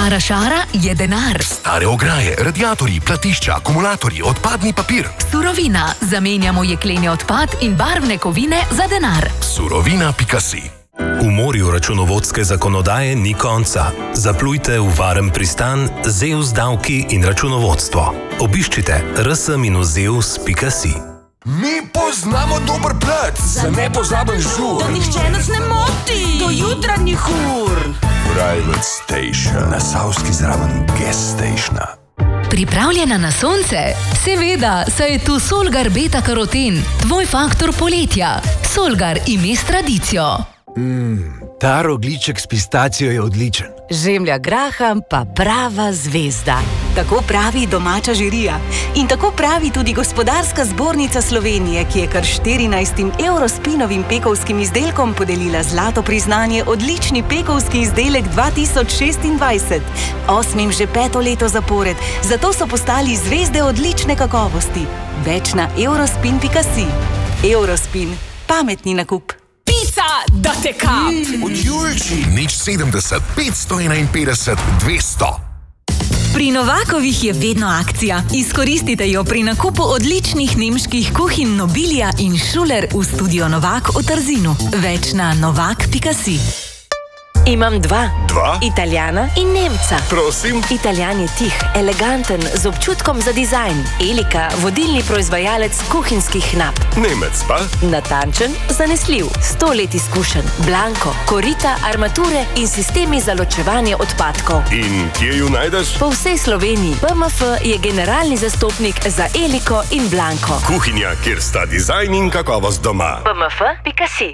Stara šara je denar. Stare ograje, radiatorji, platišča, akumulatorji, odpadni papir. Surovina. Zamenjamo jekleni odpad in barvne kovine za denar. Surovina.si. V morju računovodske zakonodaje ni konca. Zaplujte v varen pristan ZEUS davki in računovodstvo. Obiščite rs-zeus.si. Mi poznamo dober plac za nepozaben žur. Da nihče nas ne moti do jutranjih ur. Private station. Na Savski zraven guest stationa. Pripravljena na sonce? Seveda, saj je tu Solgar beta karoten, tvoj faktor poletja. Solgar ime s tradicijo. Ta rogljiček s pistacijo je odličen. Žemlja graham pa prava zvezda. Tako pravi domača žirija. In tako pravi tudi Gospodarska zbornica Slovenije, ki je kar 14 Eurospinovim pekovskim izdelkom podelila zlato priznanje odlični pekovski izdelek 2026. 8. že 5. leto zapored. Zato so postali zvezde odlične kakovosti. Več na eurospin.si. Eurospin. Pametni nakup. Pica, da te kap! Od Julči. Nič 70, 551, 200. Pri Novakovih je vedno akcija. Izkoristite jo pri nakupu odličnih nemških kuhinj Nobilia in Schuler v studio Novak v Trzinu. Več na novak.si. Imam dva. Italijana in Nemca. Prosim. Italijan je tih, eleganten, z občutkom za dizajn. Elika, vodilni proizvajalec kuhinjskih nap. Nemec pa? Natančen, zanesljiv, 100 let izkušen. Blanko, korita, armature in sistemi za ločevanje odpadkov. In kje ju najdeš? Po vsej Sloveniji. BMF je generalni zastopnik za Eliko in Blanko. Kuhinja, kjer sta dizajn in kakovost doma. BMF.si.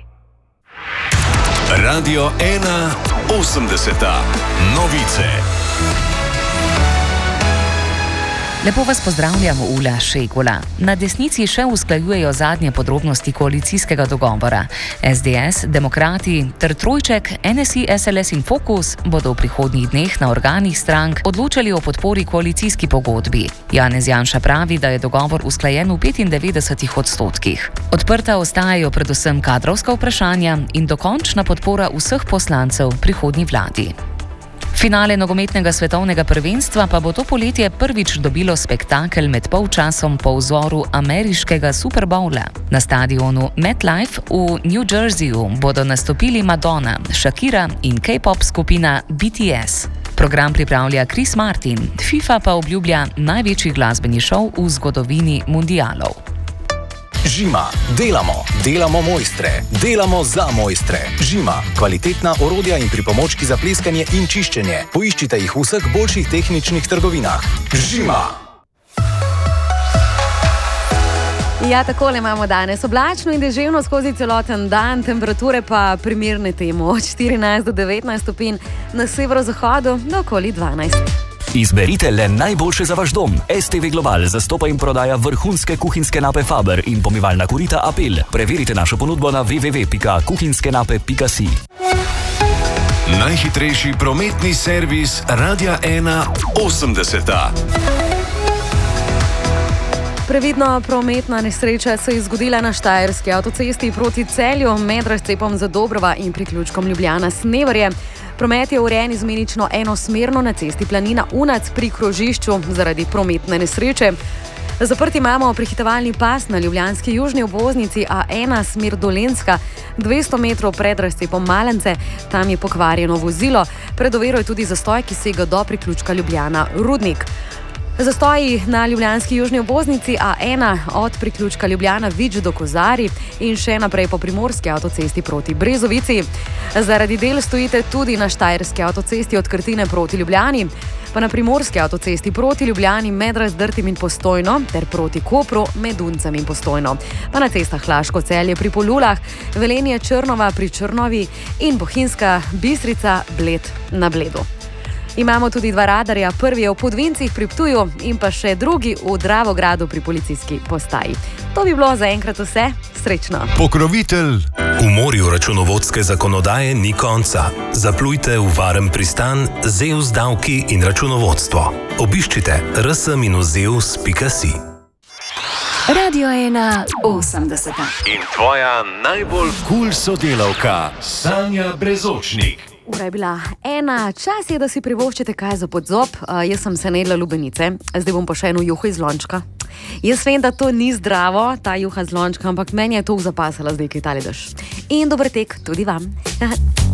Radio 1 80. Novice. Lepo vas pozdravljam, Ula Šegula. Na desnici še usklajujejo zadnje podrobnosti koalicijskega dogovora. SDS, Demokrati ter trojček, NSI, SLS in Fokus bodo v prihodnjih dneh na organih strank odločali o podpori koalicijski pogodbi. Janez Janša pravi, da je dogovor usklajen v 95%. Odprta ostajajo predvsem kadrovska vprašanja in dokončna podpora vseh poslancev prihodnji vladi. Finale nogometnega svetovnega prvenstva pa bo to poletje prvič dobilo spektakel med polčasom po vzoru ameriškega Super Bowla. Na stadionu MetLife v New Jerseyju bodo nastopili Madonna, Shakira in K-pop skupina BTS. Program pripravlja Chris Martin, FIFA pa obljublja največji glasbeni šov v zgodovini mundialov. Žima. Delamo mojstre. Delamo za mojstre. Žima. Kvalitetna orodja in pripomočki za pleskanje in čiščenje. Poiščite jih v vseh boljših tehničnih trgovinah. Žima. Ja, takole imamo danes. Oblačno in deževno skozi celoten dan, temperature pa primerne temu od 14 do 19 stopinj, na severozahodu do okoli 12. Izberite le najboljše za vaš dom. STV Global zastopa in prodaja vrhunske kuhinjske nape Faber in pomivalna korita Apel. Preverite našo ponudbo na www.kuhinjskenape.si. Najhitrejši prometni servis Radia 1 80. Previdno prometna nesreča se je zgodila na Štajerski avtocesti proti Celju med razcepom Zadobrova in priključkom Ljubljana-Sneverje. Promet je urejen izmenično enosmerno na cesti Planina-Unac pri krožišču zaradi prometne nesreče. Zaprt imamo prehitevalni pas na ljubljanski južni obvoznici A1 smer Dolenjska, 200 metrov pred razcepom Malence, tam je pokvarjeno vozilo. Pred oviro je tudi zastoj, ki sega do priključka Ljubljana-Rudnik. Zastoji na ljubljanski južni obvoznici A1 od priključka Ljubljana-Vič do Kozarij in še naprej po primorski avtocesti proti Brezovici. Zaradi del stojite tudi na Štajerski avtocesti od Krtine proti Ljubljani, pa na primorski avtocesti proti Ljubljani med Razdrtim in Postojno ter proti Kopru med Uncem in Postojno. Pa na cestah Laško-Celje pri Polulah, Velenje-Črnova pri Črnovi in Bohinjska Bistrica Bled na Bledu. Imamo tudi dva radarja, prvi je v Podvincih pri Ptuju in pa še drugi v Dravogradu pri policijski postaji. To bi bilo zaenkrat vse. Srečno. Pokrovitelj. V morju računovodske zakonodaje ni konca. Zaplujte v varen pristan ZEUS davki in računovodstvo. Obiščite rs-zeus.si. Radio 1 80. In tvoja najbolj cool sodelavka Sanja Brezočnik. Ura je bila 1, čas je, da si privoščite kaj za podzob. Jaz sem se najedla lubenice, zdaj bom pa še eno juho iz lončka. Jaz vem, da to ni zdravo, ta juha z lončka, ampak meni je to zapasala zdaj, ki tale daš. In dober tek tudi vam.